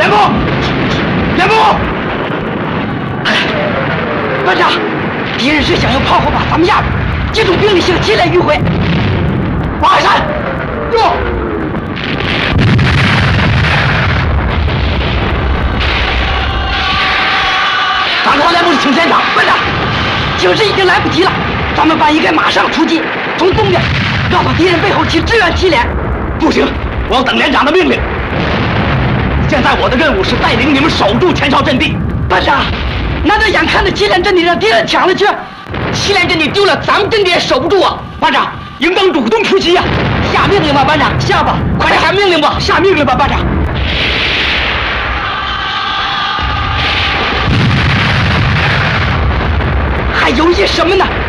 连部，连部！班长，敌人是想用炮火把咱们压住，集中兵力向祁连迂回。王海山，用！长官连部请先生。班长，今日已经来不及了，咱们班应该马上出击，从东边绕到敌人背后去支援祁连。不行，我要等连长的命令。现在我的任务是带领你们守住前哨阵地。班长，难得眼看着祁连阵地让敌人抢了去，祁连阵地丢了，咱们阵地也守不住啊！班长，应当主动出击呀！下命令吧，班长，下吧，快下命令吧，下命令吧，班长。还犹豫什么呢？